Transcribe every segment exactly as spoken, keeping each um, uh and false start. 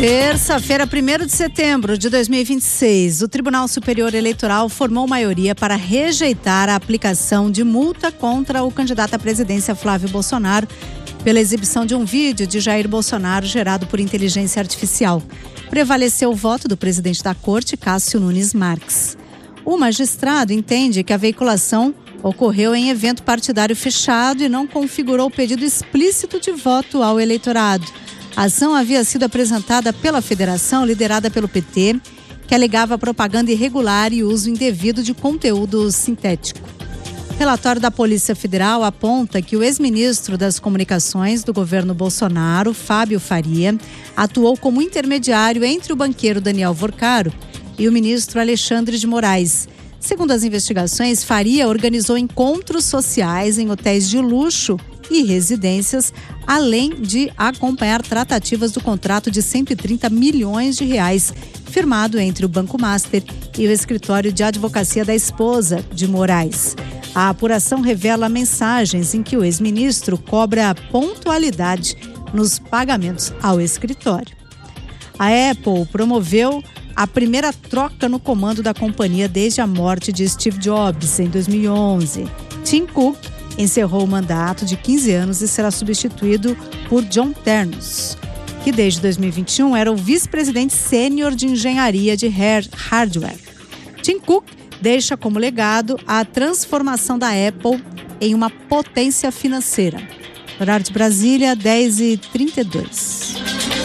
Terça-feira, primeiro de setembro de dois mil e vinte e seis, o Tribunal Superior Eleitoral formou maioria para rejeitar a aplicação de multa contra o candidato à presidência Flávio Bolsonaro pela exibição de um vídeo de Jair Bolsonaro gerado por inteligência artificial. Prevaleceu o voto do presidente da Corte, Cássio Nunes Marques. O magistrado entende que a veiculação ocorreu em evento partidário fechado e não configurou o pedido explícito de voto ao eleitorado. A ação havia sido apresentada pela federação, liderada pelo P T, que alegava propaganda irregular e uso indevido de conteúdo sintético. O relatório da Polícia Federal aponta que o ex-ministro das Comunicações do governo Bolsonaro, Fábio Faria, atuou como intermediário entre o banqueiro Daniel Vorcaro e o ministro Alexandre de Moraes. Segundo as investigações, Faria organizou encontros sociais em hotéis de luxo e residências, além de acompanhar tratativas do contrato de cento e trinta milhões de reais, firmado entre o Banco Master e o escritório de advocacia da esposa de Moraes. A apuração revela mensagens em que o ex-ministro cobra pontualidade nos pagamentos ao escritório. A Apple promoveu a primeira troca no comando da companhia desde a morte de Steve Jobs em dois mil e onze. Tim Cook encerrou o mandato de quinze anos e será substituído por John Ternus, que desde dois mil e vinte e um era o vice-presidente sênior de engenharia de hardware. Tim Cook deixa como legado a transformação da Apple em uma potência financeira. Horário de Brasília, dez e trinta e dois.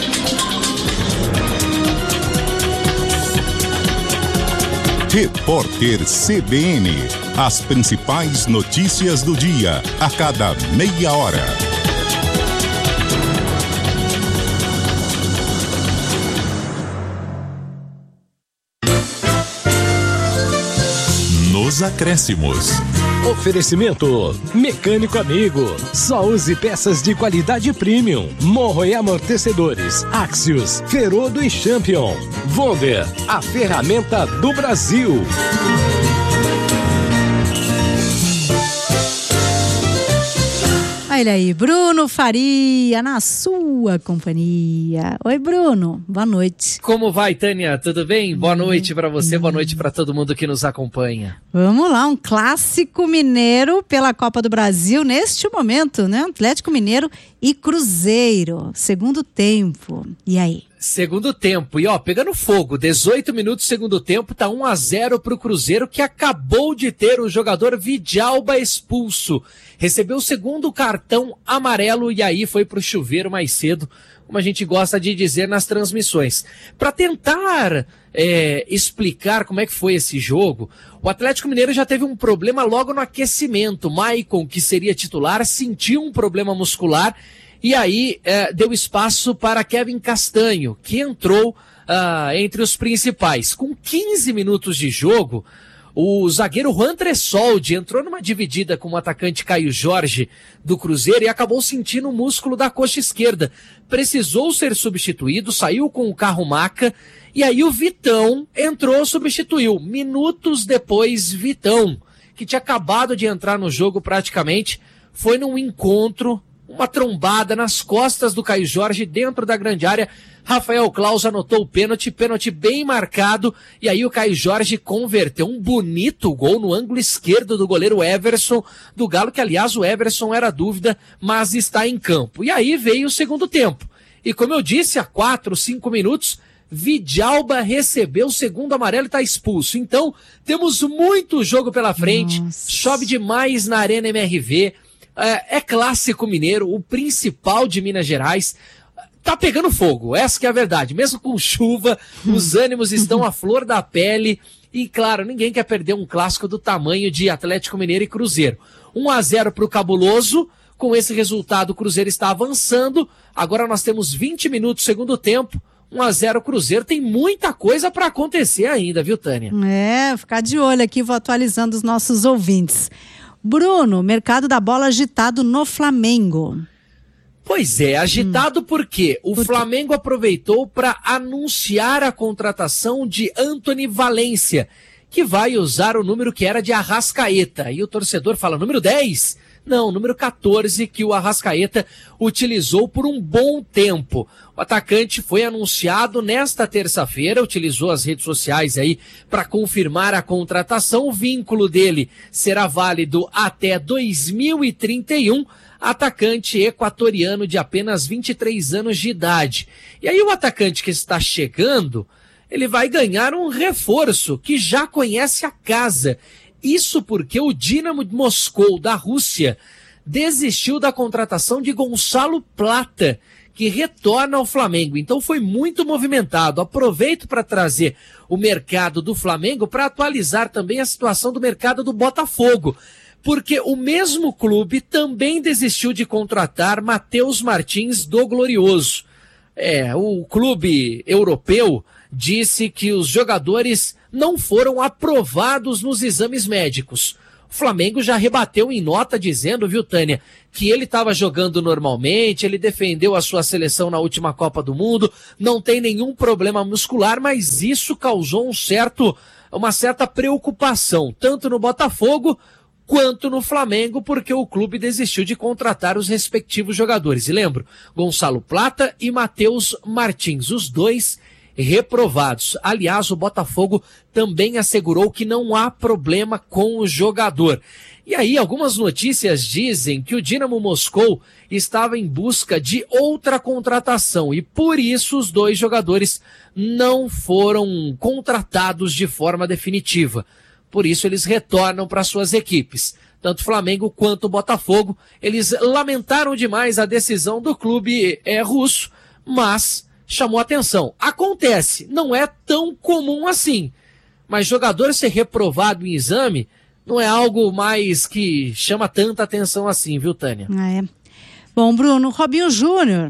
Repórter C B N. As principais notícias do dia, a cada meia hora. Nos acréscimos. Oferecimento Mecânico Amigo. Só use peças de qualidade premium. Morro e amortecedores. Axios, Ferodo e Champion. Wonder, a ferramenta do Brasil. Olha aí, Bruno Faria, na sua companhia. Oi, Bruno, boa noite. Como vai, Tânia? Tudo bem? Boa noite para você, boa noite para todo mundo que nos acompanha. Vamos lá, um clássico mineiro pela Copa do Brasil neste momento, né? Atlético Mineiro e Cruzeiro, segundo tempo. E aí? Segundo tempo, e ó, pegando fogo, dezoito minutos segundo tempo, tá um a zero pro Cruzeiro, que acabou de ter o jogador Vidalba expulso. Recebeu o segundo cartão amarelo e aí foi pro chuveiro mais cedo, como a gente gosta de dizer nas transmissões. Para tentar é, explicar como é que foi esse jogo, o Atlético Mineiro já teve um problema logo no aquecimento. Maicon, que seria titular, sentiu um problema muscular e aí é, deu espaço para Kevin Castanho, que entrou uh, entre os principais. Com quinze minutos de jogo, o zagueiro Juan Tressoldi entrou numa dividida com o atacante Caio Jorge do Cruzeiro e acabou sentindo o músculo da coxa esquerda. Precisou ser substituído, saiu com o carro maca e aí o Vitão entrou, substituiu. Minutos depois, Vitão, que tinha acabado de entrar no jogo praticamente, foi num encontro, uma trombada nas costas do Caio Jorge dentro da grande área. Rafael Claus anotou o pênalti, pênalti bem marcado, e aí o Caio Jorge converteu um bonito gol no ângulo esquerdo do goleiro Everson do Galo, que aliás o Everson era dúvida, mas está em campo. E aí veio o segundo tempo. E como eu disse, há quatro, cinco minutos, Vidalba recebeu o segundo amarelo e está expulso. Então, temos muito jogo pela frente. Nossa. Chove demais na Arena M R V. É, é clássico mineiro, o principal de Minas Gerais. Tá pegando fogo, essa que é a verdade. Mesmo com chuva, os ânimos estão à flor da pele. E, claro, ninguém quer perder um clássico do tamanho de Atlético Mineiro e Cruzeiro. um a zero para o Cabuloso. Com esse resultado, o Cruzeiro está avançando. Agora nós temos vinte minutos segundo tempo. um a zero Cruzeiro. Tem muita coisa para acontecer ainda, viu, Tânia? É, ficar de olho aqui, vou atualizando os nossos ouvintes. Bruno, mercado da bola agitado no Flamengo. Pois é, agitado hum. porque o Por Flamengo aproveitou para anunciar a contratação de Antony Valência, que vai usar o número que era de Arrascaeta. E o torcedor fala, número dez? Não, número quatorze, que o Arrascaeta utilizou por um bom tempo. O atacante foi anunciado nesta terça-feira, utilizou as redes sociais aí para confirmar a contratação. O vínculo dele será válido até dois mil e trinta e um, atacante equatoriano de apenas vinte e três anos de idade. E aí o atacante que está chegando, ele vai ganhar um reforço que já conhece a casa. Isso porque o Dinamo de Moscou, da Rússia, desistiu da contratação de Gonçalo Plata, que retorna ao Flamengo. Então foi muito movimentado. Aproveito para trazer o mercado do Flamengo para atualizar também a situação do mercado do Botafogo, porque o mesmo clube também desistiu de contratar Matheus Martins do Glorioso. É, o clube europeu disse que os jogadores não foram aprovados nos exames médicos. O Flamengo já rebateu em nota dizendo, viu, Tânia, que ele estava jogando normalmente, ele defendeu a sua seleção na última Copa do Mundo, não tem nenhum problema muscular, mas isso causou um certo, uma certa preocupação, tanto no Botafogo quanto no Flamengo, porque o clube desistiu de contratar os respectivos jogadores. E lembro, Gonçalo Plata e Matheus Martins, os dois reprovados. Aliás, o Botafogo também assegurou que não há problema com o jogador. E aí, algumas notícias dizem que o Dinamo Moscou estava em busca de outra contratação e por isso os dois jogadores não foram contratados de forma definitiva. Por isso eles retornam para suas equipes. Tanto Flamengo quanto o Botafogo, eles lamentaram demais a decisão do clube é, russo, mas chamou atenção. Acontece, não é tão comum assim, mas jogador ser reprovado em exame não é algo mais que chama tanta atenção assim, viu, Tânia? É. Bom, Bruno, Robinho Júnior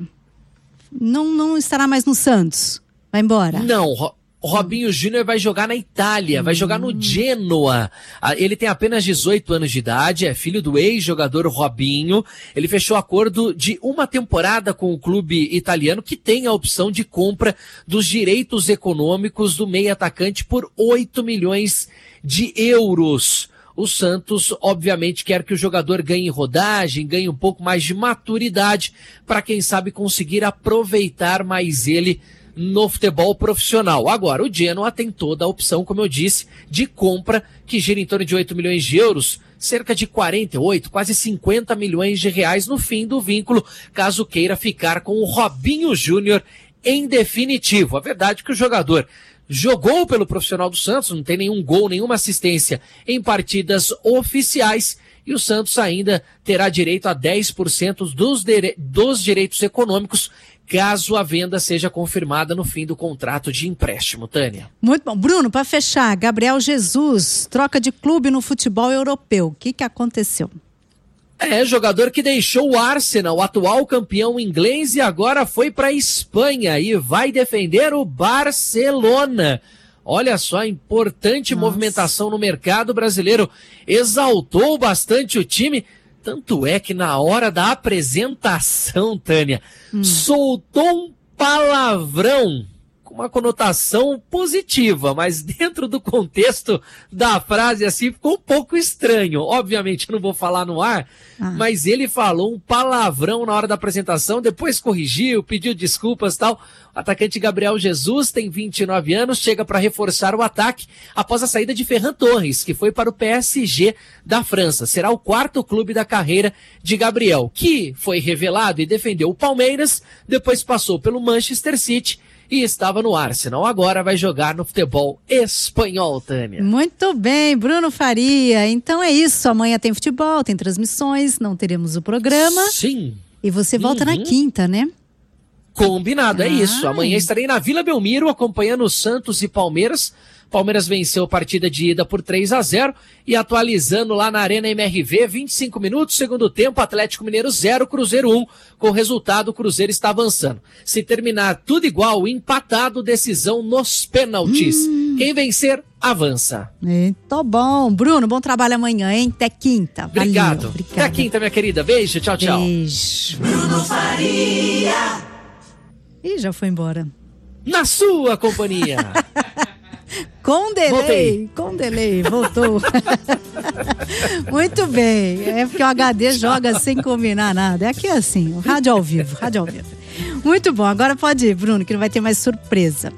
não, não estará mais no Santos, vai embora? Não, o Robinho Júnior vai jogar na Itália, vai jogar no Genoa. Ele tem apenas dezoito anos de idade, é filho do ex-jogador Robinho. Ele fechou acordo de uma temporada com o clube italiano, que tem a opção de compra dos direitos econômicos do meio-atacante por oito milhões de euros. O Santos, obviamente, quer que o jogador ganhe rodagem, ganhe um pouco mais de maturidade, para quem sabe conseguir aproveitar mais ele no futebol profissional. Agora, o Genoa tem toda a opção, como eu disse, de compra, que gira em torno de oito milhões de euros, cerca de quarenta e oito, quase cinquenta milhões de reais no fim do vínculo, caso queira ficar com o Robinho Júnior em definitivo. A verdade é que o jogador jogou pelo profissional do Santos, não tem nenhum gol, nenhuma assistência em partidas oficiais, e o Santos ainda terá direito a dez por cento dos, dire... dos direitos econômicos, caso a venda seja confirmada no fim do contrato de empréstimo, Tânia. Muito bom. Bruno, para fechar, Gabriel Jesus, troca de clube no futebol europeu. O que, que aconteceu? É, jogador que deixou o Arsenal, o atual campeão inglês, e agora foi para a Espanha e vai defender o Barcelona. Olha só, importante Nossa. movimentação no mercado brasileiro. Exaltou bastante o time. Tanto é que na hora da apresentação, Tânia, hum. soltou um palavrão com uma conotação positiva, mas dentro do contexto da frase assim ficou um pouco estranho. Obviamente eu não vou falar no ar, ah. mas ele falou um palavrão na hora da apresentação, depois corrigiu, pediu desculpas e tal. O atacante Gabriel Jesus tem vinte e nove anos, chega para reforçar o ataque após a saída de Ferran Torres, que foi para o P S G da França. Será o quarto clube da carreira de Gabriel, que foi revelado e defendeu o Palmeiras, depois passou pelo Manchester City e estava no Arsenal. Agora vai jogar no futebol espanhol, Tânia. Muito bem, Bruno Faria. Então é isso, amanhã tem futebol, tem transmissões, não teremos o programa. Sim. E você volta uhum. na quinta, né? Combinado, é isso. Amanhã estarei na Vila Belmiro acompanhando Santos e Palmeiras. Palmeiras venceu a partida de ida por três a zero e atualizando lá na Arena M R V, vinte e cinco minutos, segundo tempo, Atlético Mineiro zero, Cruzeiro um. Com o resultado, o Cruzeiro está avançando. Se terminar tudo igual, empatado, decisão nos pênaltis. Hum. Quem vencer, avança. Muito bom. Bruno, bom trabalho amanhã, hein? Até quinta. Obrigado. Valeu, Até quinta, minha querida. Beijo, tchau, tchau. Beijo. Bruno Faria. Ih, já foi embora. Na sua companhia. Com delay, Voltei. com delay, voltou. Muito bem. É porque o H D joga sem combinar nada. É aqui assim, o rádio ao vivo, rádio ao vivo. Muito bom. Agora pode ir, Bruno, que não vai ter mais surpresa.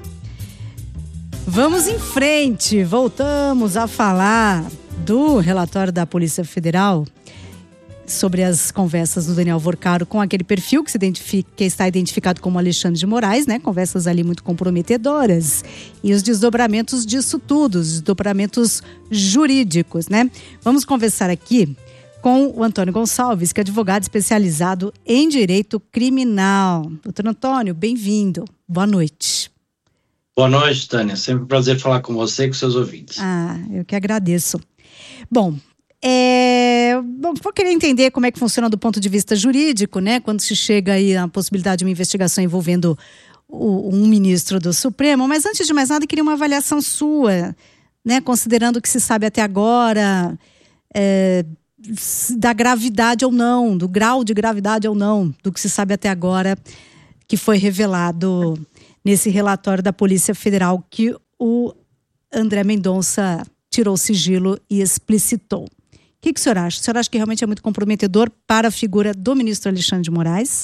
Vamos em frente. Voltamos a falar do relatório da Polícia Federal sobre as conversas do Daniel Vorcaro com aquele perfil que, se identifica, que está identificado como Alexandre de Moraes, né? Conversas ali muito comprometedoras. E os desdobramentos disso tudo, os desdobramentos jurídicos, né? Vamos conversar aqui com o Antônio Gonçalves, que é advogado especializado em direito criminal. Doutor Antônio, bem-vindo. Boa noite. Boa noite, Tânia. Sempre um prazer falar com você e com seus ouvintes. Ah, eu que agradeço. Bom, É, bom, vou querer entender como é que funciona do ponto de vista jurídico, né? Quando se chega aí à possibilidade de uma investigação envolvendo o, um ministro do Supremo, mas antes de mais nada, eu queria uma avaliação sua, né? Considerando o que se sabe até agora, é, da gravidade ou não, do grau de gravidade ou não, do que se sabe até agora, que foi revelado nesse relatório da Polícia Federal que o André Mendonça tirou o sigilo e explicitou. O que, que o senhor acha? O senhor acha que realmente é muito comprometedor para a figura do ministro Alexandre de Moraes?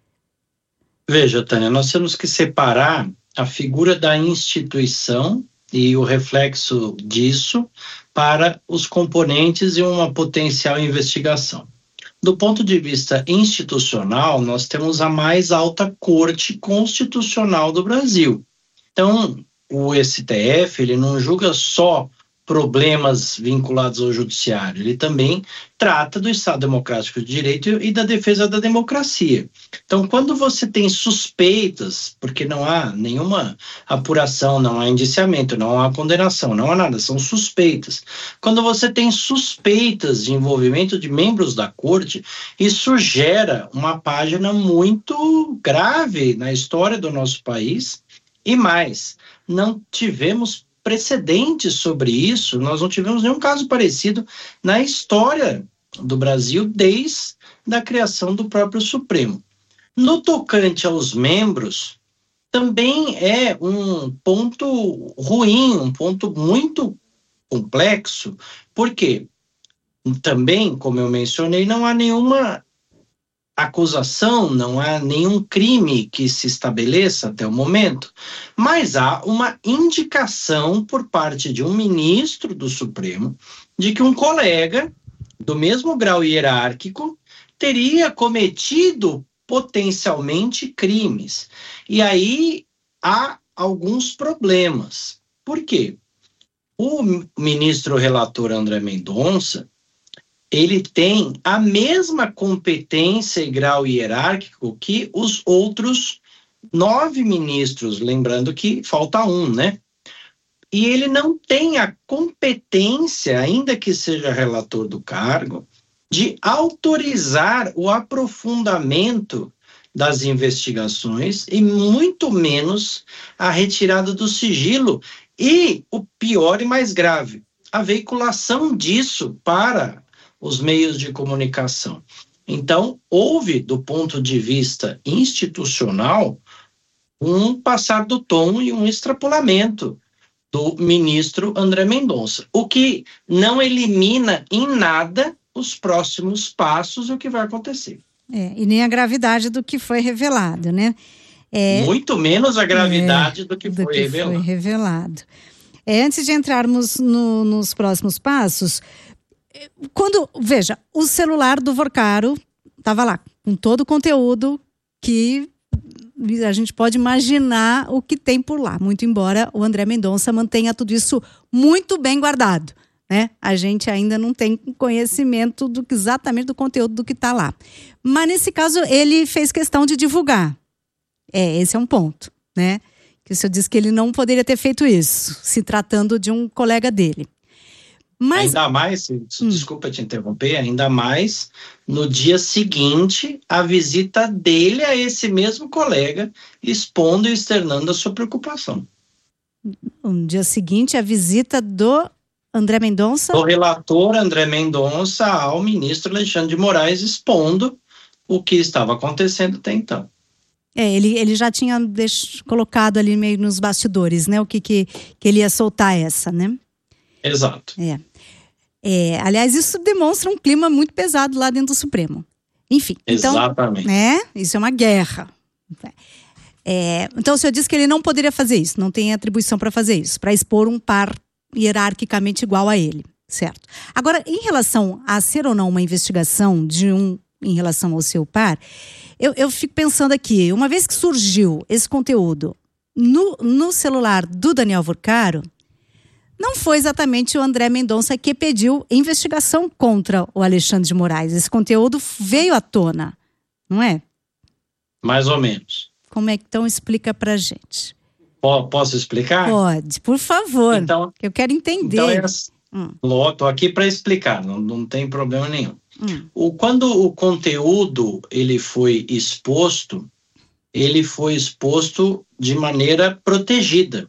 Veja, Tânia, nós temos que separar a figura da instituição e o reflexo disso para os componentes e uma potencial investigação. Do ponto de vista institucional, nós temos a mais alta corte constitucional do Brasil. Então, o S T F, ele não julga só problemas vinculados ao judiciário, ele também trata do Estado Democrático de Direito e da defesa da democracia. Então, quando você tem suspeitas, porque não há nenhuma apuração, não há indiciamento, não há condenação, não há nada, são suspeitas. Quando você tem suspeitas de envolvimento de membros da corte, isso gera uma página muito grave na história do nosso país. E mais, não tivemos precedentes sobre isso, nós não tivemos nenhum caso parecido na história do Brasil desde a criação do próprio Supremo. No tocante aos membros, também é um ponto ruim, um ponto muito complexo, porque também, como eu mencionei, não há nenhuma acusação, não há nenhum crime que se estabeleça até o momento, mas há uma indicação por parte de um ministro do Supremo de que um colega do mesmo grau hierárquico teria cometido potencialmente crimes. E aí há alguns problemas. Por quê? O ministro relator André Mendonça, ele tem a mesma competência e grau hierárquico que os outros nove ministros, lembrando que falta um, né? E ele não tem a competência, ainda que seja relator do cargo, de autorizar o aprofundamento das investigações e muito menos a retirada do sigilo e, o pior e mais grave, a veiculação disso para os meios de comunicação. Então, houve, do ponto de vista institucional, um passar do tom e um extrapolamento do ministro André Mendonça, o que não elimina em nada os próximos passos e o que vai acontecer. É, e nem a gravidade do que foi revelado, né? É, Muito menos a gravidade é, do que do foi que revelado. Foi revelado. É, antes de entrarmos no, nos próximos passos, quando, veja, o celular do Vorcaro estava lá, com todo o conteúdo que a gente pode imaginar o que tem por lá, muito embora o André Mendonça mantenha tudo isso muito bem guardado, né? A gente ainda não tem conhecimento do, exatamente do conteúdo do que está lá. Mas nesse caso ele fez questão de divulgar. É, esse é um ponto, né? Que o senhor disse que ele não poderia ter feito isso, se tratando de um colega dele. Mas... Ainda mais, hum. desculpa te interromper, ainda mais no dia seguinte, a visita dele a esse mesmo colega, expondo e externando a sua preocupação. No dia seguinte, a visita do André Mendonça? O relator André Mendonça ao ministro Alexandre de Moraes, expondo o que estava acontecendo até então. É, ele, ele já tinha deix... colocado ali meio nos bastidores, né? O que, que, que ele ia soltar essa, né? Exato. É. É, aliás, isso demonstra um clima muito pesado lá dentro do Supremo. Enfim, Exatamente. Então, né, isso é uma guerra. É, então o senhor disse que ele não poderia fazer isso, não tem atribuição para fazer isso, para expor um par hierarquicamente igual a ele, certo? Agora, em relação a ser ou não uma investigação de um em relação ao seu par, eu, eu fico pensando aqui, uma vez que surgiu esse conteúdo no, no celular do Daniel Vorcaro, não foi exatamente o André Mendonça que pediu investigação contra o Alexandre de Moraes. Esse conteúdo veio à tona, não é? Mais ou menos. Como é que então explica pra gente? P- posso explicar? Pode, por favor. Então, que eu quero entender. Então, é assim. Hum. Estou aqui para explicar, não, não tem problema nenhum. Hum. O, quando o conteúdo ele foi exposto, ele foi exposto de maneira protegida.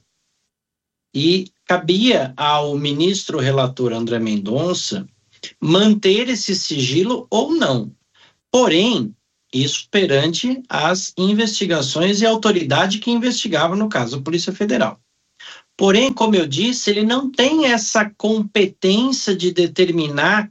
E cabia ao ministro relator André Mendonça manter esse sigilo ou não. Porém, isso perante as investigações e a autoridade que investigava, no caso, a Polícia Federal. Porém, como eu disse, ele não tem essa competência de determinar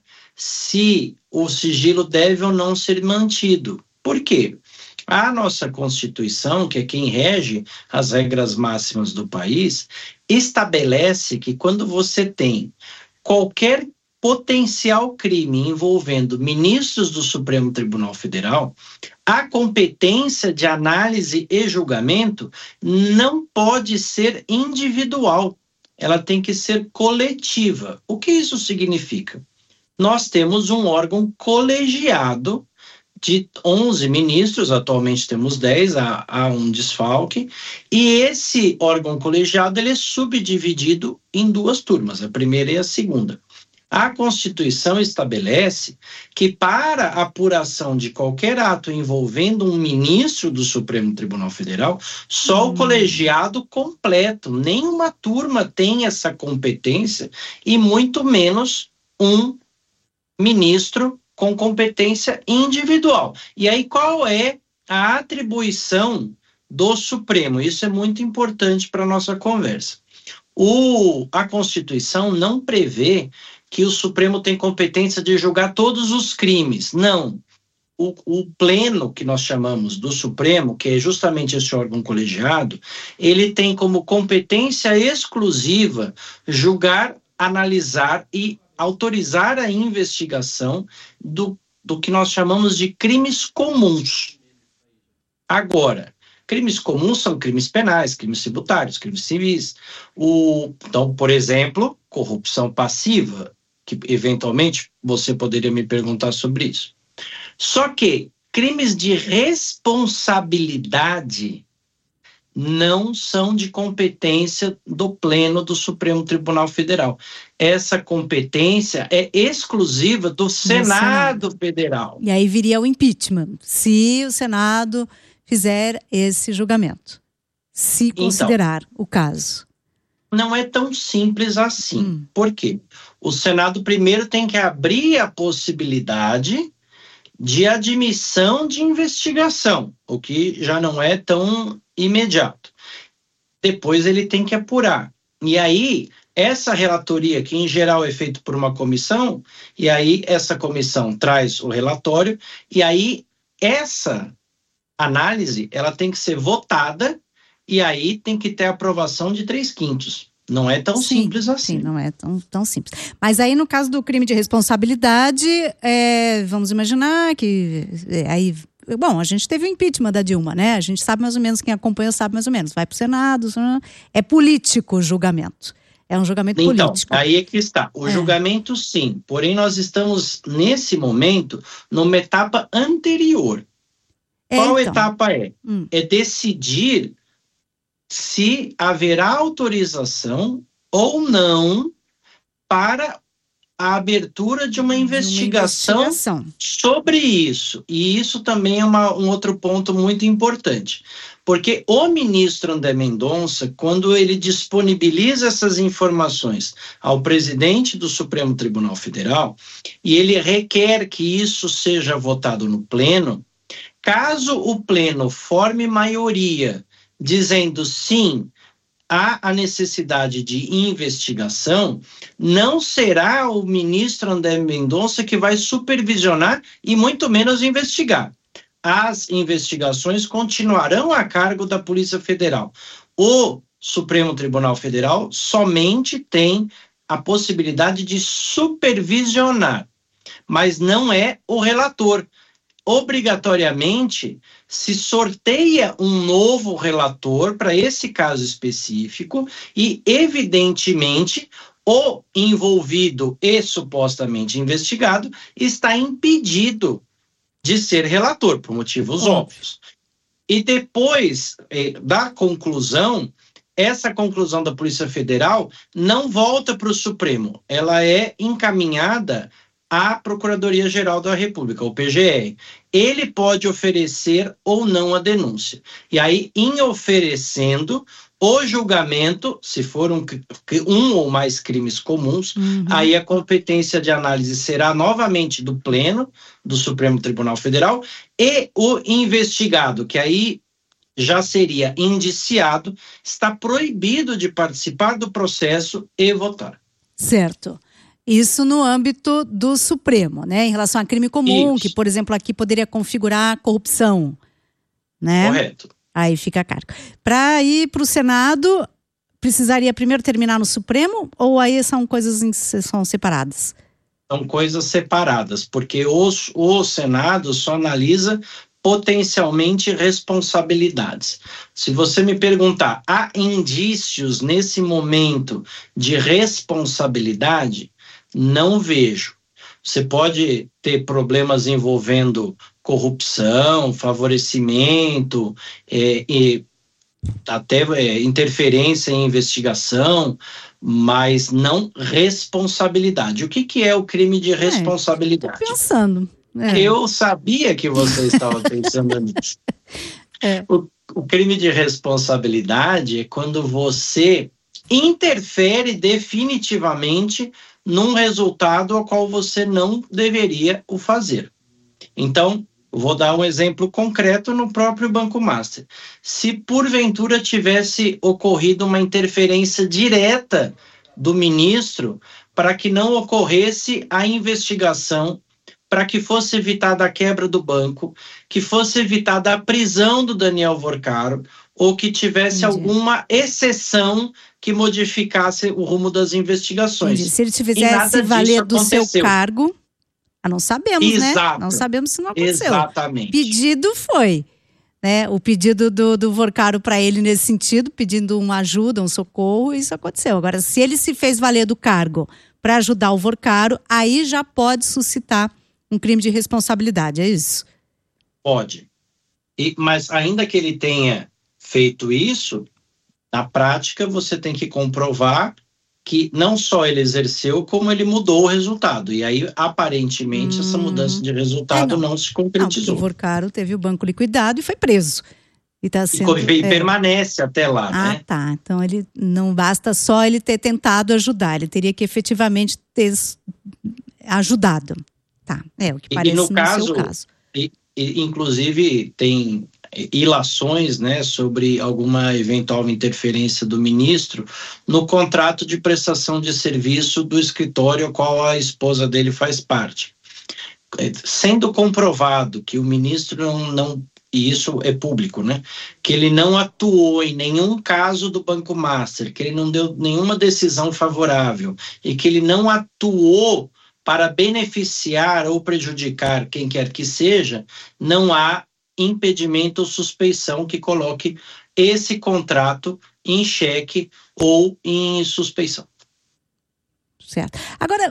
se o sigilo deve ou não ser mantido. Por quê? A nossa Constituição, que é quem rege as regras máximas do país, estabelece que quando você tem qualquer potencial crime envolvendo ministros do Supremo Tribunal Federal, a competência de análise e julgamento não pode ser individual, ela tem que ser coletiva. O que isso significa? Nós temos um órgão colegiado de onze ministros, atualmente temos dez, há, há um desfalque, e esse órgão colegiado ele é subdividido em duas turmas, a primeira e a segunda. A Constituição estabelece que para a apuração de qualquer ato envolvendo um ministro do Supremo Tribunal Federal, só hum. o colegiado completo, nenhuma turma tem essa competência e muito menos um ministro com competência individual. E aí qual é a atribuição do Supremo? Isso é muito importante para a nossa conversa. O, a Constituição não prevê que o Supremo tem competência de julgar todos os crimes. Não. O, o pleno, que nós chamamos do Supremo, que é justamente esse órgão colegiado, ele tem como competência exclusiva julgar, analisar e autorizar a investigação do, do que nós chamamos de crimes comuns. Agora, crimes comuns são crimes penais, crimes tributários, crimes civis. O, então, por exemplo, corrupção passiva, que eventualmente você poderia me perguntar sobre isso. Só que crimes de responsabilidade não são de competência do Pleno do Supremo Tribunal Federal. Essa competência é exclusiva do Senado, Senado Federal. E aí viria o impeachment, se o Senado fizer esse julgamento, se considerar então, o caso. Não é tão simples assim. Hum. Por quê? O Senado primeiro tem que abrir a possibilidade de admissão de investigação, o que já não é tão imediato. Depois ele tem que apurar. E aí, essa relatoria, que em geral é feita por uma comissão, e aí essa comissão traz o relatório, e aí essa análise, ela tem que ser votada, e aí tem que ter aprovação de três quintos. Não é tão sim, simples assim. Sim, não é tão, tão simples. Mas aí, no caso do crime de responsabilidade, é, vamos imaginar que é, aí... Bom, a gente teve o impeachment da Dilma, né? A gente sabe mais ou menos, quem acompanha sabe mais ou menos. Vai para o Senado, é político o julgamento. É um julgamento então, político. Então, aí é que está. O é. julgamento, sim. Porém, nós estamos, nesse momento, numa etapa anterior. É, Qual então. etapa é? Hum. É decidir se haverá autorização ou não para a abertura de uma investigação, uma investigação sobre isso. E isso também é uma, um outro ponto muito importante. Porque o ministro André Mendonça, quando ele disponibiliza essas informações ao presidente do Supremo Tribunal Federal, e ele requer que isso seja votado no Pleno, caso o Pleno forme maioria dizendo sim, há a necessidade de investigação, não será o ministro André Mendonça que vai supervisionar e muito menos investigar. As investigações continuarão a cargo da Polícia Federal. O Supremo Tribunal Federal somente tem a possibilidade de supervisionar, mas não é o relator. Obrigatoriamente se sorteia um novo relator para esse caso específico e, evidentemente, o envolvido e supostamente investigado está impedido de ser relator, por motivos hum. óbvios. E depois eh, da conclusão, essa conclusão da Polícia Federal não volta para o Supremo, ela é encaminhada à Procuradoria-Geral da República, o P G R. Ele pode oferecer ou não a denúncia. E aí, em oferecendo o julgamento, se for um, um ou mais crimes comuns, uhum. aí a competência de análise será novamente do Pleno, do Supremo Tribunal Federal, e o investigado, que aí já seria indiciado, está proibido de participar do processo e votar. Certo. Isso no âmbito do Supremo, né? Em relação a crime comum, Isso. que, por exemplo, aqui poderia configurar corrupção, né? Correto. Aí fica a cargo. Para ir para o Senado, precisaria primeiro terminar no Supremo ou aí são coisas em, são separadas? São coisas separadas, porque o, o Senado só analisa potencialmente responsabilidades. Se você me perguntar, há indícios nesse momento de responsabilidade? Não vejo. Você pode ter problemas envolvendo corrupção, favorecimento, é, e até é, interferência em investigação, mas não responsabilidade. O que, que é o crime de responsabilidade? Estou pensando. É. Eu sabia que você estava pensando nisso. É. O, o crime de responsabilidade é quando você interfere definitivamente num resultado ao qual você não deveria o fazer. Então, vou dar um exemplo concreto no próprio Banco Master. Se porventura tivesse ocorrido uma interferência direta do ministro para que não ocorresse a investigação, para que fosse evitada a quebra do banco, que fosse evitada a prisão do Daniel Vorcaro, ou que tivesse Entendi. alguma exceção que modificasse o rumo das investigações. Entendi. Se ele tivesse valer do seu cargo, ah, não sabemos, Exato. né? Não sabemos se não aconteceu. Exatamente. Pedido foi, né? O pedido do, do Vorcaro para ele nesse sentido, pedindo uma ajuda, um socorro, isso aconteceu. Agora, se ele se fez valer do cargo para ajudar o Vorcaro, aí já pode suscitar um crime de responsabilidade, é isso? Pode. E, mas ainda que ele tenha feito isso, na prática você tem que comprovar que não só ele exerceu, como ele mudou o resultado. E aí, aparentemente, hum. essa mudança de resultado é, não. não se concretizou. Não, o Vorcaro teve o banco liquidado e foi preso. E, tá sendo, e, e é... permanece até lá, ah, né? Ah, tá. Então, ele não basta só ele ter tentado ajudar, ele teria que efetivamente ter ajudado. Tá, é o que parece e no, no caso, seu caso. E, e, inclusive, tem ilações, né, sobre alguma eventual interferência do ministro no contrato de prestação de serviço do escritório ao qual a esposa dele faz parte. Sendo comprovado que o ministro não, não e isso é público, né, que ele não atuou em nenhum caso do Banco Master, que ele não deu nenhuma decisão favorável e que ele não atuou para beneficiar ou prejudicar quem quer que seja, não há impedimento ou suspeição que coloque esse contrato em xeque ou em suspeição. Certo. Agora,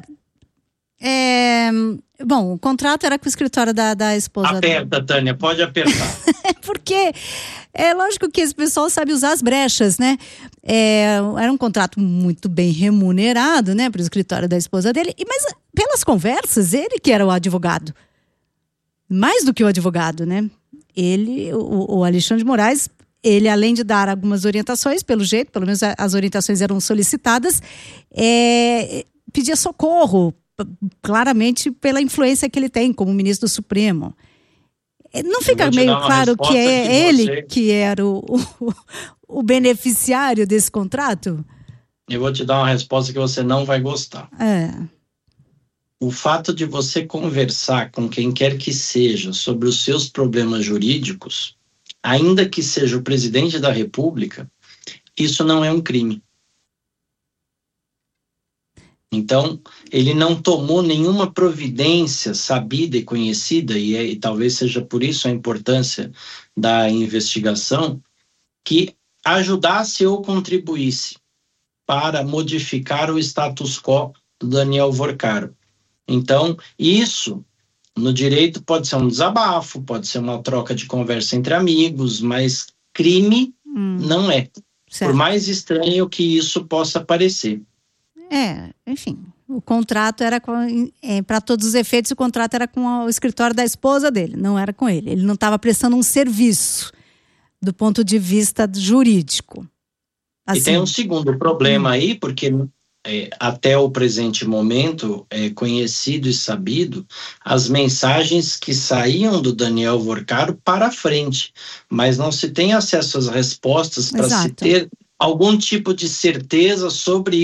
é, bom, o contrato era com o escritório da, da esposa... Aperta, do... Tânia, pode apertar. Porque é lógico que esse pessoal sabe usar as brechas, né? É, era um contrato muito bem remunerado, né, para o escritório da esposa dele, mas pelas conversas, ele que era o advogado. Mais do que o advogado, né? Ele, o, o Alexandre de Moraes, ele além de dar algumas orientações, pelo jeito, pelo menos as orientações eram solicitadas, é, pedia socorro, claramente pela influência que ele tem como ministro do Supremo. Não fica meio claro que é que ele você... que era o, o, o beneficiário desse contrato? Eu vou te dar uma resposta que você não vai gostar. É. O fato de você conversar com quem quer que seja sobre os seus problemas jurídicos, ainda que seja o presidente da República, isso não é um crime. Então, ele não tomou nenhuma providência sabida e conhecida, e, é, e talvez seja por isso a importância da investigação, que ajudasse ou contribuísse para modificar o status quo do Daniel Vorcaro. Então, isso, no direito, pode ser um desabafo, pode ser uma troca de conversa entre amigos, mas crime hum, não é. Certo. Por mais estranho que isso possa parecer. É, enfim, o contrato era, é, para todos os efeitos, o contrato era com o escritório da esposa dele, não era com ele. Ele não estava prestando um serviço do ponto de vista jurídico. Assim. E tem um segundo problema hum. aí, porque é, até o presente momento é conhecido e sabido as mensagens que saíam do Daniel Vorcaro para frente, mas não se tem acesso às respostas para se ter algum tipo de certeza sobre